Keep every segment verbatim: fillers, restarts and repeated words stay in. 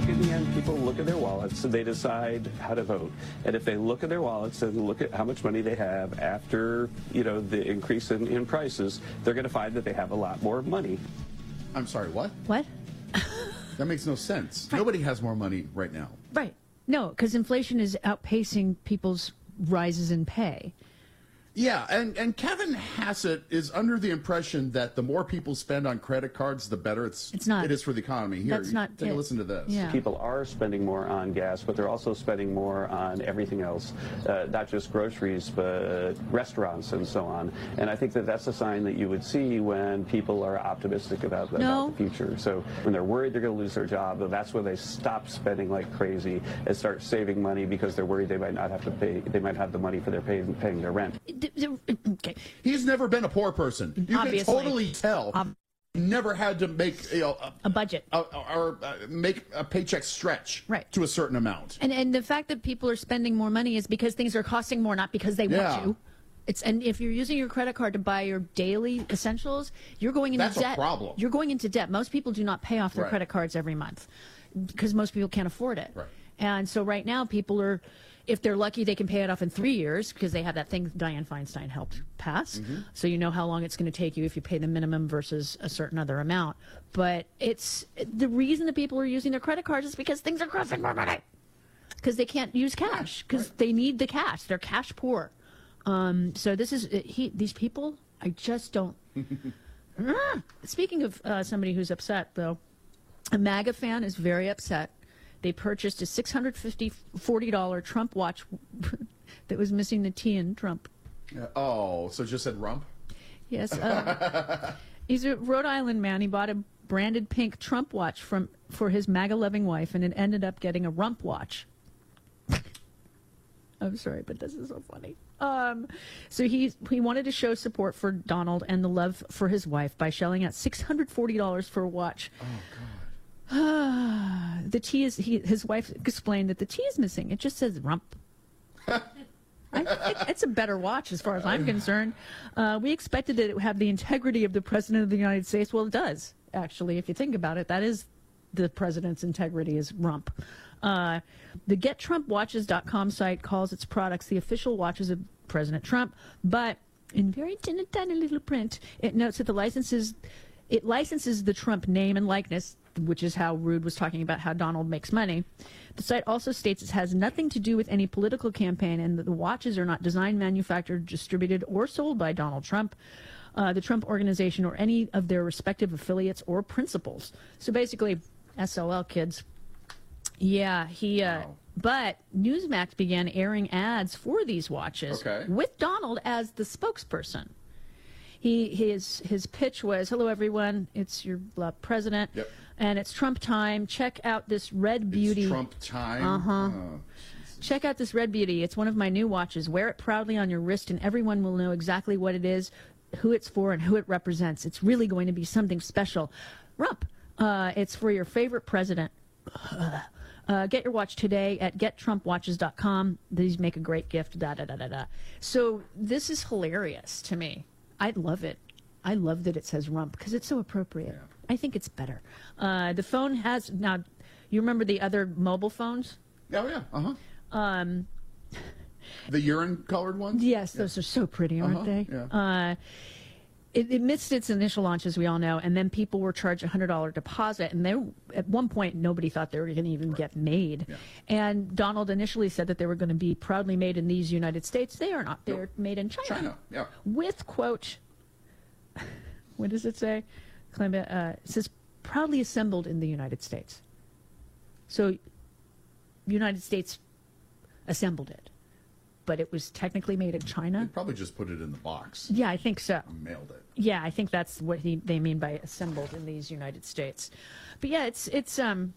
look, in the end, people look at their wallets and they decide how to vote. And if they look at their wallets and look at how much money they have after, you know, the increase in, in prices, they're going to find that they have a lot more money. I'm sorry, what? What? That makes no sense. Right. Nobody has more money right now. Right. No, because inflation is outpacing people's rises in pay. Yeah, and, and Kevin Hassett is under the impression that the more people spend on credit cards, the better it's, it's not, it is for the economy. Here, that's not take it. a listen to this. Yeah. People are spending more on gas, but they're also spending more on everything else, uh, not just groceries, but restaurants and so on. And I think that that's a sign that you would see when people are optimistic about, no. about the future. So when they're worried they're going to lose their job, that's when they stop spending like crazy and start saving money because they're worried they might not have to pay, they might have the money for their pay, paying their rent. Okay. He's never been a poor person. You Obviously. can totally tell. Um, never had to make you know, a, a budget a, or uh, make a paycheck stretch right. to a certain amount. And and the fact that people are spending more money is because things are costing more, not because they yeah. want to. It's and if you're using your credit card to buy your daily essentials, you're going into That's debt. a problem. You're going into debt. Most people do not pay off their right. credit cards every month because most people can't afford it. Right. And so right now people are, if they're lucky, they can pay it off in three years because they have that thing Dianne Feinstein helped pass. Mm-hmm. So you know how long it's going to take you if you pay the minimum versus a certain other amount. But it's the reason that people are using their credit cards is because things are costing more money. Because they can't use cash because right. they need the cash. They're cash poor. Um, so this is he. These people, I just don't. Speaking of uh, somebody who's upset, though, a MAGA fan is very upset. They purchased a six hundred forty dollars Trump watch that was missing the T in Trump. Uh, oh, so it just said rump? Yes. Uh, he's a Rhode Island man. He bought a branded pink Trump watch from for his MAGA-loving wife, and it ended up getting a rump watch. I'm sorry, but this is so funny. Um, so he he wanted to show support for Donald and the love for his wife by shelling out six hundred forty dollars for a watch. Oh, God. The T is, he, his wife explained that the T is missing. It just says rump. I, it, it's a better watch as far as I'm concerned. Uh, we expected that it would have the integrity of the President of the United States. Well, it does, actually, if you think about it. That is the President's integrity is rump. Uh, the get trump watches dot com site calls its products the official watches of President Trump, but in very tiny, tiny little print, it notes that the licenses, it licenses the Trump name and likeness, which is how Rude was talking about how Donald makes money. The site also states it has nothing to do with any political campaign and that the watches are not designed, manufactured, distributed, or sold by Donald Trump, uh, the Trump organization, or any of their respective affiliates or principals. So basically, S O L, kids. Yeah, he... Uh, wow. But Newsmax began airing ads for these watches okay. with Donald as the spokesperson. He his his pitch was, "Hello everyone, it's your uh, president, yep. and it's Trump time. Check out this Red Beauty. It's Trump time. Uh huh. Oh, check out this Red Beauty. It's one of my new watches. Wear it proudly on your wrist, and everyone will know exactly what it is, who it's for, and who it represents. It's really going to be something special. Rump. Uh, it's for your favorite president." Uh, get your watch today at get trump watches dot com. These make a great gift. Da da da da da. So this is hilarious to me. I love it. I love that it says rump because it's so appropriate. Yeah. I think it's better. Uh, the phone has now. You remember the other mobile phones? Oh yeah. Uh huh. Um, the urine-colored ones. Yes, those yeah. are so pretty, aren't uh-huh. they? Yeah. Uh, It, it missed its initial launch, as we all know, and then people were charged a one hundred dollar deposit, and they, at one point, nobody thought they were going to even right. get made. Yeah. And Donald initially said that they were going to be proudly made in these United States. They are not. They're nope. made in China. China, yeah. With, quote, what does it say? Uh, it says, proudly assembled in the United States. So, United States assembled it. But it was technically made in China. They probably just put it in the box. Yeah, I think so. Mailed it. Yeah, I think that's what he, they mean by assembled in these United States. But yeah, it's it's um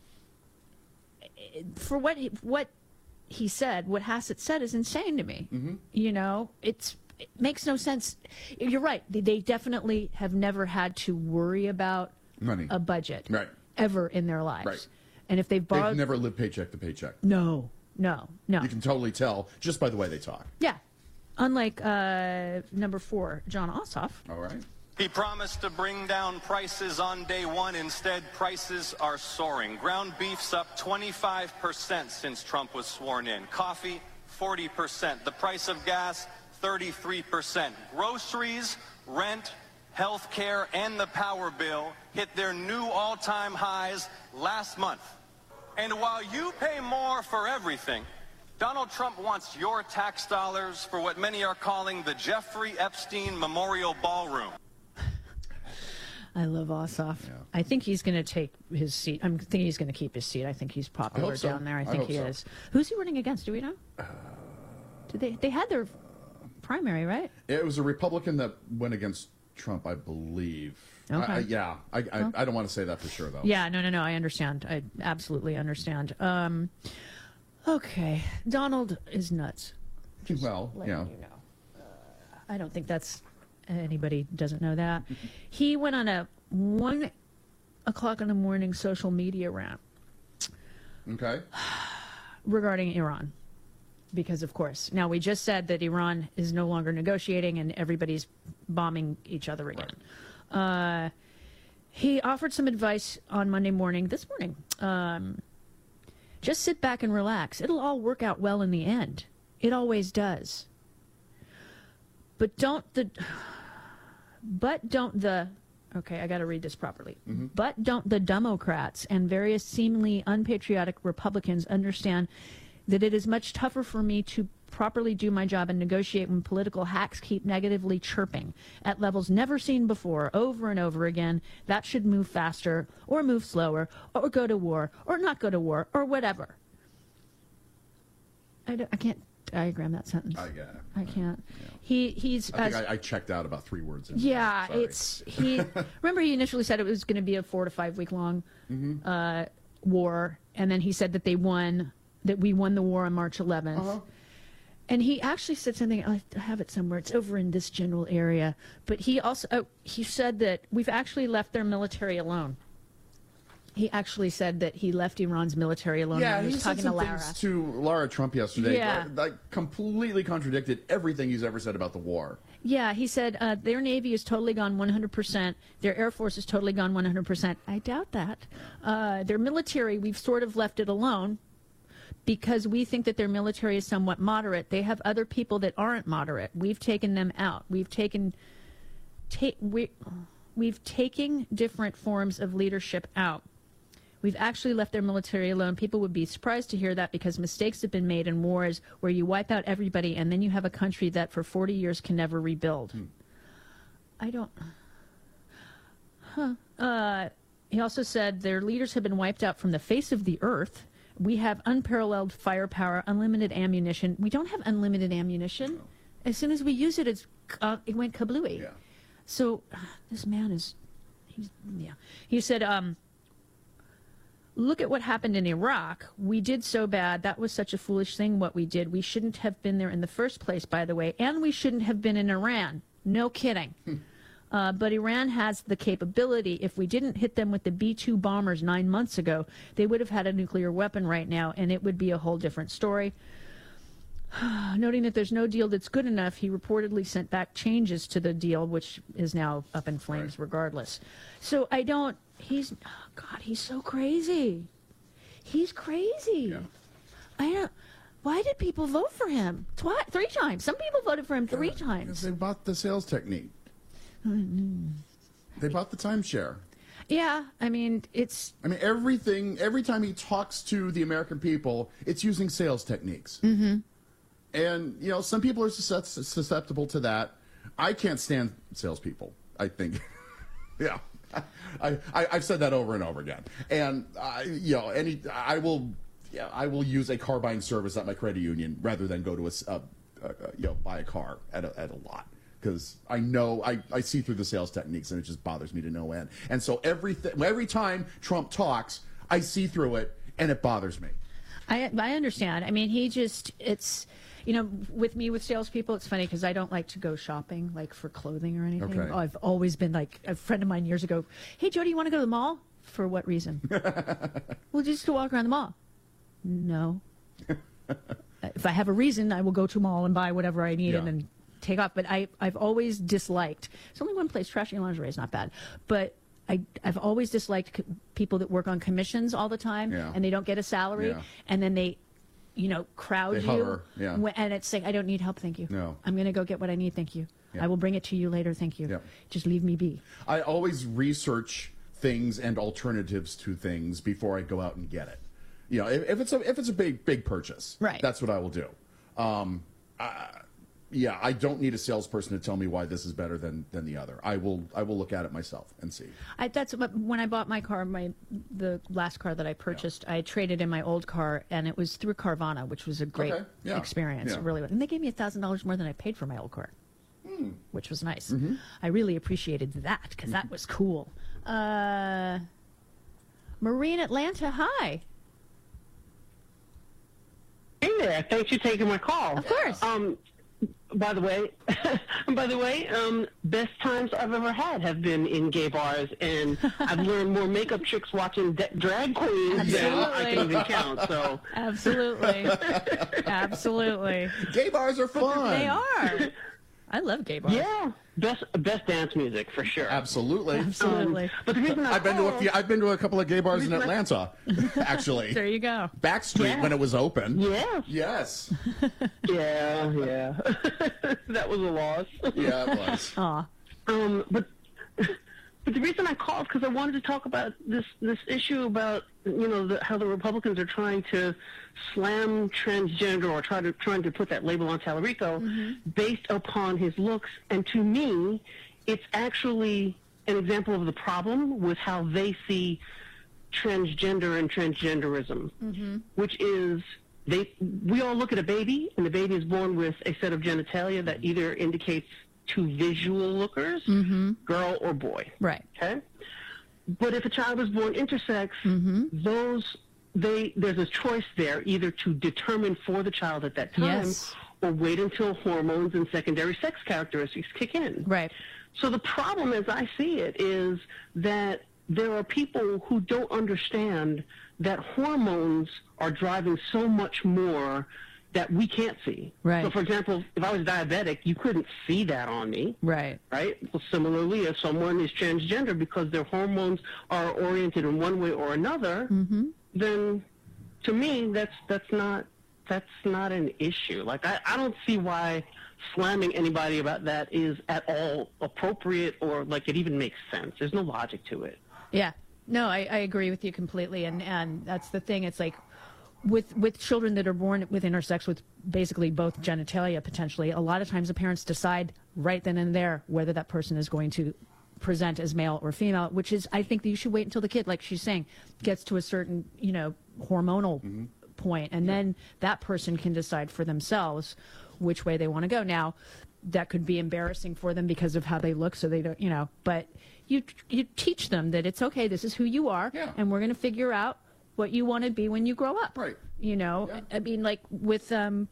for what he, what he said, what Hassett said is insane to me. Mm-hmm. You know, it's it makes no sense. You're right. They, they definitely have never had to worry about money, a budget, right, ever in their lives. Right. And if they've borrowed, they've never lived paycheck to paycheck. No. No, no. You can totally tell just by the way they talk. Yeah. Unlike uh, number four, John Ossoff. All right. He promised to bring down prices on day one. Instead, prices are soaring. Ground beef's up twenty-five percent since Trump was sworn in. Coffee, forty percent. The price of gas, thirty-three percent. Groceries, rent, health care, and the power bill hit their new all-time highs last month. And while you pay more for everything, Donald Trump wants your tax dollars for what many are calling the Jeffrey Epstein Memorial Ballroom. I love Ossoff. Yeah. I think he's going to take his seat. I'm thinking he's going to keep his seat. I think he's popular hope so. down there. I I think hope he so. is. Who's he running against? Do we know? Uh, Did they? They had their primary, right? It was a Republican that went against Trump, I believe. Okay. I, I, yeah, I, I, Oh. I don't want to say that for sure, though. Yeah. No. No. No. I understand. I absolutely understand. Um, okay. Donald is nuts. Well, Letting yeah. you know. Uh, I don't think that's anybody doesn't know that. He went on a one o'clock in the morning social media rant Okay. regarding Iran. Because, of course, now we just said that Iran is no longer negotiating and everybody's bombing each other again. Uh, he offered some advice on Monday morning, this morning. Um, just sit back and relax. It'll all work out well in the end. It always does. But don't the... But don't the... Okay, I got to read this properly. Mm-hmm. But don't the Democrats and various seemingly unpatriotic Republicans understand that it is much tougher for me to properly do my job and negotiate when political hacks keep negatively chirping at levels never seen before, over and over again. That should move faster or move slower or go to war or not go to war or whatever. I, don't, I can't diagram that sentence. I, yeah. I can't. Yeah. He he's I think as, I, I checked out about three words in. yeah, Sorry. it's he. Remember, he initially said it was going to be a four to five week long Mm-hmm. uh, war, and then he said that they won, that we won the war on March eleventh. Uh-huh. And he actually said something. I have it somewhere. It's over in this general area. But he also oh, he said that we've actually left their military alone. He actually said that he left Iran's military alone. Yeah, when he he was said talking some to Lara. things to Lara Trump yesterday Yeah. that like, completely contradicted everything he's ever said about the war. Yeah, he said uh, their Navy is totally gone one hundred percent. Their Air Force is totally gone one hundred percent. I doubt that. Uh, their military, we've sort of left it alone because we think that their military is somewhat moderate. They have other people that aren't moderate. We've taken them out. We've taken, ta- we, we've taken different forms of leadership out. We've actually left their military alone. People would be surprised to hear that because mistakes have been made in wars where you wipe out everybody and then you have a country that for forty years can never rebuild. Hmm. I don't... Huh. Uh, he also said their leaders have been wiped out from the face of the earth. We have unparalleled firepower, unlimited ammunition. We don't have unlimited ammunition. No. As soon as we use it, it's, uh, it went kablooey. Yeah. So uh, this man is... He's, yeah. He said... Um, Look at what happened in Iraq. We did so bad. That was such a foolish thing, what we did. We shouldn't have been there in the first place, by the way. And we shouldn't have been in Iran. No kidding. uh, but Iran has the capability. If we didn't hit them with the B two bombers nine months ago, they would have had a nuclear weapon right now, and it would be a whole different story. Noting that there's no deal that's good enough, he reportedly sent back changes to the deal, which is now up in flames right. regardless. So I don't... He's, oh God, he's so crazy. He's crazy. Yeah. I don't, why did people vote for him? Twice, three times. Some people voted for him three God, times. Because they bought the sales technique. Mm-hmm. They bought the timeshare. Yeah, I mean, it's... I mean, everything, every time he talks to the American people, it's using sales techniques. Mm-hmm. And, you know, some people are susceptible to that. I can't stand salespeople, I think. yeah. I, I, I've said that over and over again. And, uh, you know, any, I will... Yeah, I will use a car buying service at my credit union rather than go to a, a, a you know, buy a car at a, at a lot. Because I know, I, I see through the sales techniques and it just bothers me to no end. And so every, every time Trump talks, I see through it and it bothers me. I, I understand. I mean, he just, it's, you know, with me, with salespeople, it's funny because I don't like to go shopping, like for clothing or anything. Okay. I've always been like, a friend of mine years ago, hey, Jody, you want to go to the mall? For what reason? Well, just to walk around the mall. No. If I have a reason, I will go to a mall and buy whatever I need Yeah. and then take off. But I, I've always disliked, it's only one place, trashy lingerie is not bad, but I, I've always disliked c- people that work on commissions all the time, Yeah. and they don't get a salary, Yeah. and then they, you know, crowd They you. hover, yeah. When, and it's like, I don't need help, thank you. No. I'm going to go get what I need, thank you. Yeah. I will bring it to you later, thank you. Yeah. Just leave me be. I always research things and alternatives to things before I go out and get it. You know, if, if it's a if it's a big big purchase, Right. that's what I will do. Um, I, yeah, I don't need a salesperson to tell me why this is better than than the other. I will I will look at it myself and see. I, that's what, when I bought my car, my the last car that I purchased, I traded in my old car, and it was through Carvana, which was a great Okay, yeah, experience. yeah. It really was. And they gave me a thousand dollars more than I paid for my old car, Hmm. which was nice. Mm-hmm. I really appreciated that because that was cool. Uh, Marie in Atlanta, hi. Hey there, thanks for taking my call. Of course. Um, by the way, by the way, um, best times I've ever had have been in gay bars, and I've learned more makeup tricks watching d- drag queens than I can even count. So Absolutely, absolutely, Gay bars are fun. they are. I love gay bars. yeah, best best dance music for sure. Absolutely. Absolutely. But the reason I I've been to a called- few. I've been to a couple of gay bars in Atlanta, actually. There you go. Backstreet Yeah. when it was open. Yeah, Yes. yeah, yeah. That was a loss. Yeah, it was. Aw. Um, but but the reason I called because I wanted to talk about this this issue about you know the, how the Republicans are trying to slam transgender or try to trying to put that label on Tallarico based upon his looks, and to me, it's actually an example of the problem with how they see transgender and transgenderism, which is they we all look at a baby and the baby is born with a set of genitalia that either indicates to visual lookers, girl or boy. Right. Okay? But if a child is born intersex, those they there's a choice there either to determine for the child at that time Yes. or wait until hormones and secondary sex characteristics kick in. Right. So the problem as I see it is that there are people who don't understand that hormones are driving so much more that we can't see. Right. So for example, if I was diabetic, you couldn't see that on me. Right. Right? Well, similarly, if someone is transgender because their hormones are oriented in one way or another, then to me, that's that's not that's not an issue. Like I, I don't see why slamming anybody about that is at all appropriate or like it even makes sense. There's no logic to it. Yeah. No, I, I agree with you completely, and and that's the thing. It's like with with children that are born with intersex with basically both genitalia potentially, a lot of times the parents decide right then and there whether that person is going to present as male or female, which is, I think that you should wait until the kid, like she's saying, gets to a certain, you know, hormonal point, and then that person can decide for themselves which way they want to go. Now, that could be embarrassing for them because of how they look, so they don't, you know, but you you teach them that it's okay, this is who you are, Yeah. and we're going to figure out what you want to be when you grow up. Right. You know, Yeah. I mean, like with um,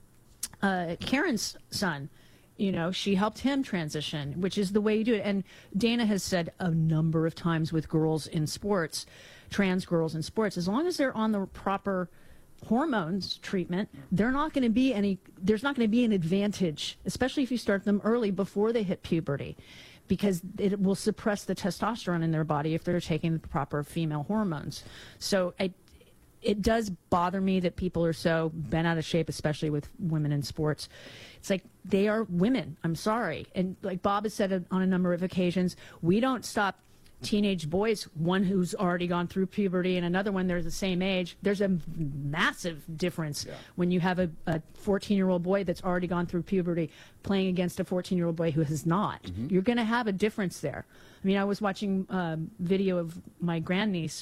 uh, Karen's son, you know, she helped him transition, which is the way you do it. And Dana has said a number of times with girls in sports, trans girls in sports, as long as they're on the proper hormones treatment, they're not going to be any, there's not going to be an advantage, especially if you start them early before they hit puberty, because it will suppress the testosterone in their body if they're taking the proper female hormones. So I, it does bother me that people are so bent out of shape, especially with women in sports. It's like they are women. I'm sorry. And like Bob has said on a number of occasions, we don't stop teenage boys, one who's already gone through puberty and another one they're the same age. There's a massive difference Yeah. when you have a, a fourteen-year-old boy that's already gone through puberty playing against a fourteen-year-old boy who has not. Mm-hmm. You're going to have a difference there. I mean, I was watching um, video of my grandniece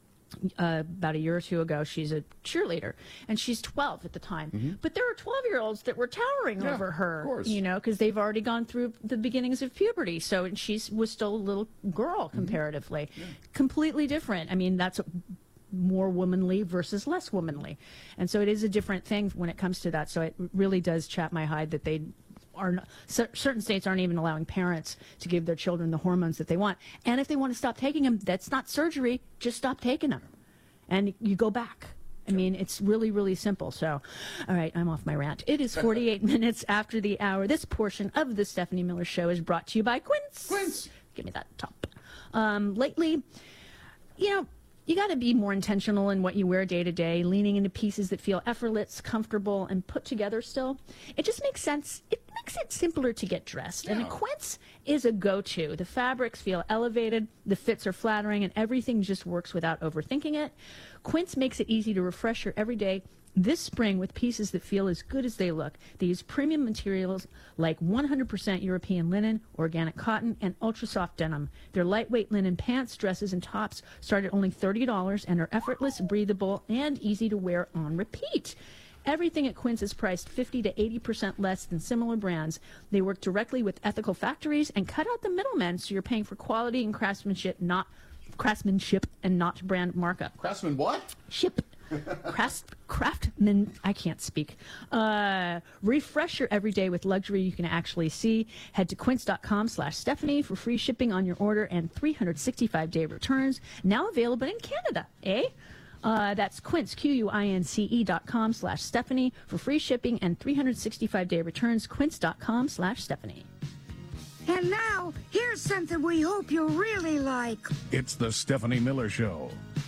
uh, about a year or two ago. She's a cheerleader, and she's twelve at the time. But there are twelve-year-olds that were towering Yeah, over her, of course. you know, because they've already gone through the beginnings of puberty. So and she was still a little girl comparatively. Completely different. I mean, that's more womanly versus less womanly. And so it is a different thing when it comes to that. So it really does chap my hide that they are not, cer- certain states aren't even allowing parents to give their children the hormones that they want. And if they want to stop taking them, that's not surgery. Just stop taking them. And you go back I mean, it's really, really simple. So, all right, I'm off my rant. It is forty-eight minutes after the hour. This portion of the Stephanie Miller Show is brought to you by Quince. Quince. Give me that top. Um, lately, you know, you got to be more intentional in what you wear day to day, leaning into pieces that feel effortless, comfortable, and put together still. It just makes sense. It makes it simpler to get dressed. Yeah. And a Quince is a go-to. The fabrics feel elevated, the fits are flattering, and everything just works without overthinking it. Quince makes it easy to refresh your everyday this spring with pieces that feel as good as they look. They use premium materials like one hundred percent European linen, organic cotton, and ultra-soft denim. Their lightweight linen pants, dresses, and tops start at only thirty dollars and are effortless, breathable, and easy to wear on repeat. Everything at Quince is priced fifty to eighty percent less than similar brands. They work directly with ethical factories and cut out the middlemen, so you're paying for quality and craftsmanship, not craftsmanship and not brand markup. Craftsman what? Ship. Craft, craftsman, I can't speak. Uh, refresh your everyday with luxury you can actually see. Head to quince.com slash Stephanie for free shipping on your order and three hundred sixty-five day returns. Now available in Canada, eh? Uh, that's Quince, Q-U-I-N-C-E dot com slash Stephanie for free shipping and three hundred sixty-five day returns. Quince.com slash Stephanie. And now, here's something we hope you'll really like. It's the Stephanie Miller Show.